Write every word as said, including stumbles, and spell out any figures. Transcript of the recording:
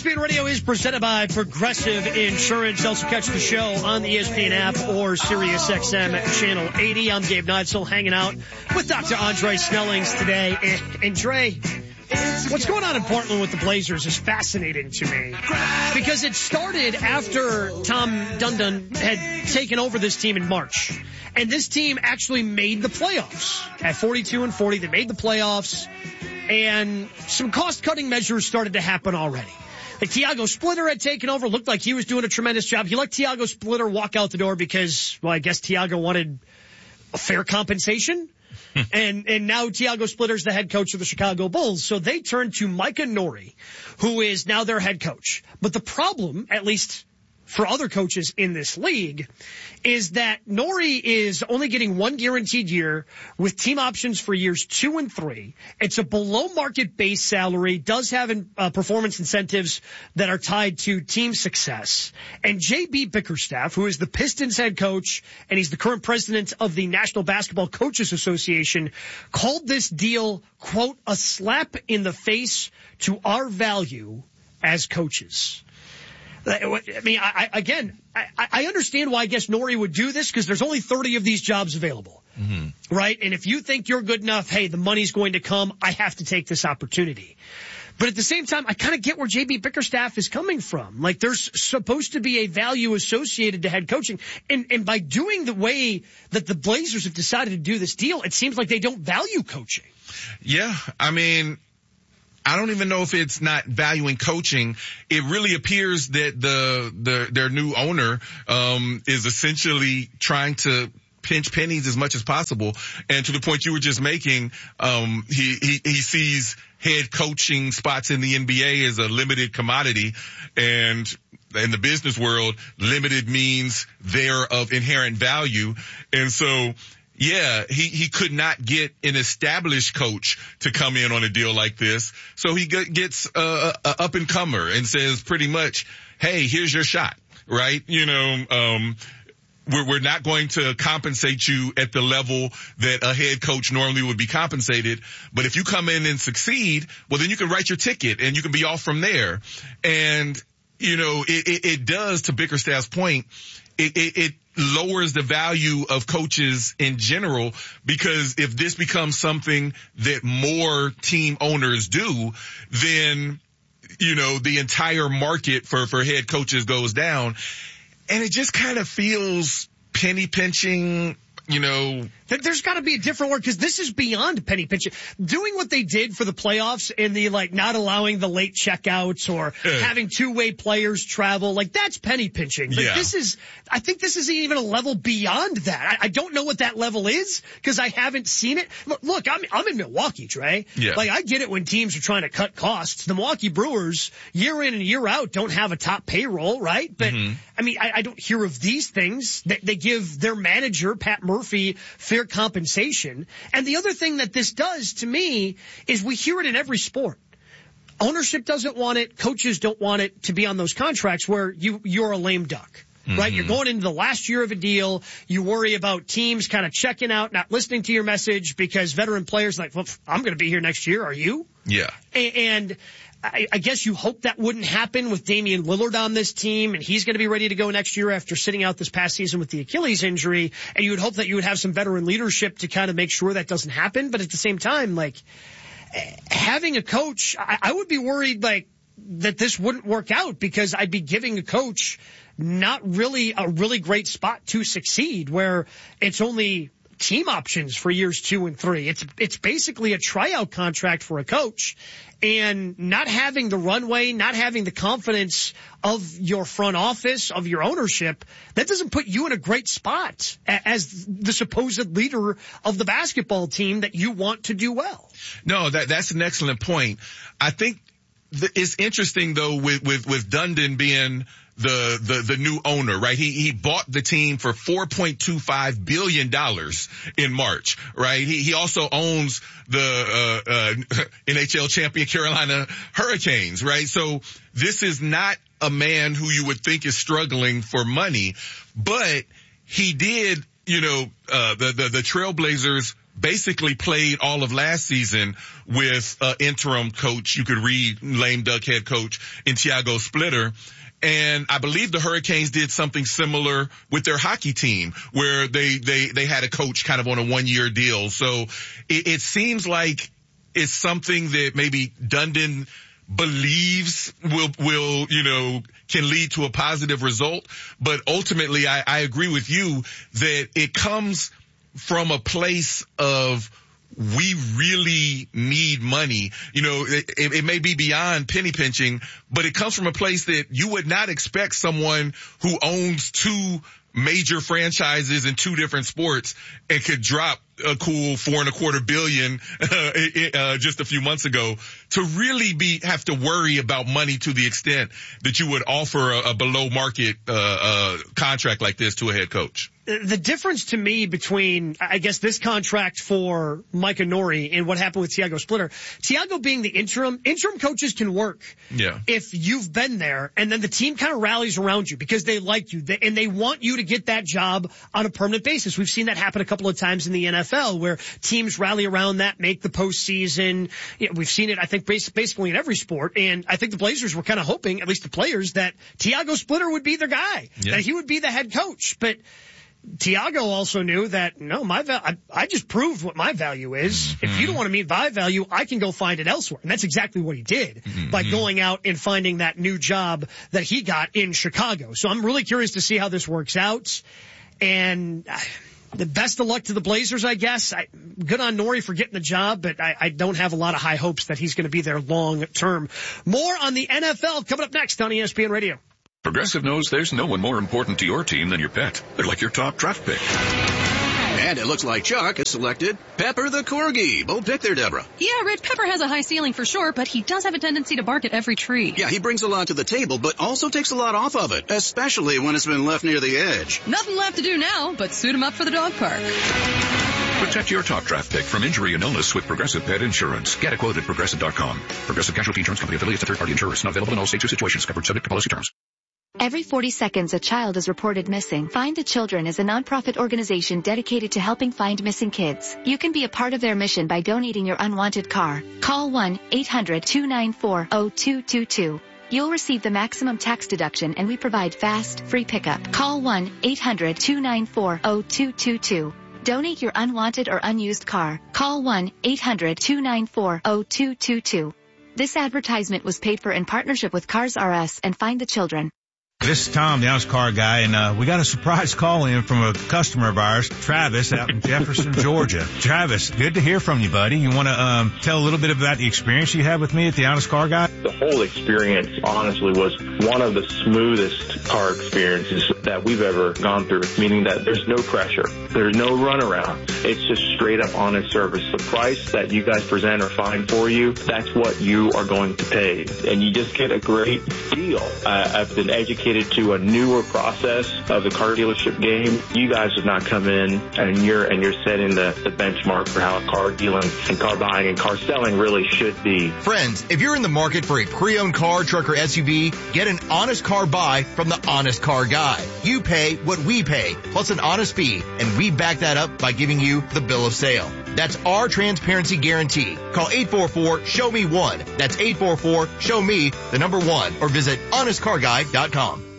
S P N Radio is presented by Progressive Insurance. Also catch the show on the E S P N app or Sirius X M Channel eighty. I'm Gabe Neitzel hanging out with Doctor Andre Snellings today. And, and Dre, what's going on in Portland with the Blazers is fascinating to me because it started after Tom Dundon had taken over this team in March. And this team actually made the playoffs at forty-two and forty. They made the playoffs, and some cost-cutting measures started to happen already. Like Tiago Splitter had taken over, looked like he was doing a tremendous job. He let Tiago Splitter walk out the door because, well, I guess Tiago wanted a fair compensation. and and now Tiago Splitter's the head coach of the Chicago Bulls. So they turned to Micah Nori, who is now their head coach. But the problem, at least for other coaches in this league, is that Nori is only getting one guaranteed year with team options for years two and three. It's a below market base salary, does have uh, performance incentives that are tied to team success. And J B Bickerstaff, who is the Pistons head coach and he's the current president of the National Basketball Coaches Association, called this deal, quote, a slap in the face to our value as coaches. I mean, I, I, again, I, I understand why I guess Nori would do this because there's only thirty of these jobs available, mm-hmm. right? And if you think you're good enough, hey, the money's going to come, I have to take this opportunity. But at the same time, I kind of get where J B Bickerstaff is coming from. Like, there's supposed to be a value associated to head coaching. And, and by doing the way that the Blazers have decided to do this deal, it seems like they don't value coaching. Yeah, I mean, I don't even know if it's not valuing coaching. It really appears that the, the, their new owner, um, is essentially trying to pinch pennies as much as possible. And to the point you were just making, um, he, he, he sees head coaching spots in the N B A as a limited commodity. And in the business world, limited means they're of inherent value. And so, yeah, he, he could not get an established coach to come in on a deal like this. So he gets uh, a up and comer and says pretty much, hey, here's your shot, right? You know, um, we're, we're not going to compensate you at the level that a head coach normally would be compensated. But if you come in and succeed, well, then you can write your ticket and you can be off from there. And, you know, it, it, it does, to Bickerstaff's point, it, it, it lowers the value of coaches in general, because if this becomes something that more team owners do, then, you know, the entire market for, for head coaches goes down. And it just kind of feels penny pinching, you know. There's got to be a different word, because this is beyond penny pinching. Doing what they did for the playoffs in the, like, not allowing the late checkouts or having two-way players travel, like, that's penny pinching. Like, yeah. This is, I think this is even a level beyond that. I, I don't know what that level is because I haven't seen it. Look, look I'm, I'm in Milwaukee, Trey. Yeah. Like, I get it when teams are trying to cut costs. The Milwaukee Brewers, year in and year out, don't have a top payroll, right? But, mm-hmm. I mean, I, I don't hear of these things. They, they give their manager, Pat Murphy, fair compensation. And the other thing that this does to me is we hear it in every sport. Ownership doesn't want it. Coaches don't want it to be on those contracts where you, you're a lame duck, mm-hmm. right? You're going into the last year of a deal. You worry about teams kind of checking out, not listening to your message because veteran players like, well, I'm going to be here next year. Are you? Yeah. And I, I guess you hope that wouldn't happen with Damian Lillard on this team, and he's going to be ready to go next year after sitting out this past season with the Achilles injury. And you would hope that you would have some veteran leadership to kind of make sure that doesn't happen. But at the same time, like, having a coach, I, I would be worried, like, that this wouldn't work out because I'd be giving a coach not really a really great spot to succeed, where it's only team options for years two and three. It's it's basically a tryout contract for a coach, and not having the runway, not having the confidence of your front office, of your ownership, that doesn't put you in a great spot as the supposed leader of the basketball team that you want to do well. No, that that's an excellent point. I think th- it's interesting though with with with Dundon being the, the, the new owner, right? He, he bought the team for four point two five billion dollars in March, right? He, he also owns the, uh, uh, N H L champion Carolina Hurricanes, right? So this is not a man who you would think is struggling for money, but he did, you know, uh, the, the, the Trailblazers basically played all of last season with uh, interim coach. You could read lame duck head coach in Tiago Splitter. And I believe the Hurricanes did something similar with their hockey team where they, they, they had a coach kind of on a one year deal. So it, it seems like it's something that maybe Dundon believes will, will, you know, can lead to a positive result. But ultimately, I, I agree with you that it comes from a place of we really need money. You know, it, it may be beyond penny pinching, but it comes from a place that you would not expect someone who owns two major franchises in two different sports and could drop a cool four and a quarter billion uh, uh, just a few months ago to really be have to worry about money to the extent that you would offer a, a below market uh, uh, contract like this to a head coach. The difference to me between, I guess, this contract for Micah Nori and what happened with Tiago Splitter, Tiago being the interim, interim coaches can work. Yeah. If you've been there and then the team kind of rallies around you because they like you they, and they want you to get that job on a permanent basis. We've seen that happen a couple of times in the N F L where teams rally around that, make the postseason. You know, we've seen it, I think, basically in every sport. And I think the Blazers were kind of hoping, at least the players, that Tiago Splitter would be their guy, yeah. that he would be the head coach. But Tiago also knew that, no, my val- I, I just proved what my value is. Mm-hmm. If you don't want to meet my value, I can go find it elsewhere. And that's exactly what he did mm-hmm. by going out and finding that new job that he got in Chicago. So I'm really curious to see how this works out. And uh, the best of luck to the Blazers, I guess. I, good on Nori for getting the job, but I, I don't have a lot of high hopes that he's going to be there long term. More on the N F L coming up next on E S P N Radio. Progressive knows there's no one more important to your team than your pet. They're like your top draft pick. And it looks like Chuck has selected Pepper the Corgi. Bold pick there, Deborah. Yeah, Rich, Pepper has a high ceiling for sure, but he does have a tendency to bark at every tree. Yeah, he brings a lot to the table, but also takes a lot off of it, especially when it's been left near the edge. Nothing left to do now but suit him up for the dog park. Protect your top draft pick from injury and illness with Progressive Pet Insurance. Get a quote at progressive dot com. Progressive Casualty Insurance Company affiliates to third-party insurers. Not available in all states or situations. Covered subject to policy terms. Every forty seconds, a child is reported missing. Find the Children is a nonprofit organization dedicated to helping find missing kids. You can be a part of their mission by donating your unwanted car. Call one eight hundred two nine four zero two two two. You'll receive the maximum tax deduction, and we provide fast, free pickup. Call one eight hundred two nine four zero two two two. Donate your unwanted or unused car. Call one eight hundred two nine four zero two two two. This advertisement was paid for in partnership with Cars R Us and Find the Children. This is Tom, the Honest Car Guy, and uh, we got a surprise call in from a customer of ours, Travis, out in Jefferson, Georgia. Travis, good to hear from you, buddy. You want to um, tell a little bit about the experience you had with me at the Honest Car Guy? The whole experience, honestly, was one of the smoothest car experiences that we've ever gone through, meaning that there's no pressure. There's no runaround. It's just straight up honest service. The price that you guys present or find for you, that's what you are going to pay. And you just get a great deal. Uh, I've been educated to a newer process of the car dealership game. You guys have not come in and you're and you're setting the, the benchmark for how car dealing and car buying and car selling really should be. Friends, if you're in the market for a pre-owned car, truck, or S U V, get an honest car buy from the Honest Car Guy. You pay what we pay, plus an honest fee, and we back that up by giving you the bill of sale. That's our transparency guarantee. Call eight four four, show me one. That's eight four four, show me the number one, or visit honest car guy dot com.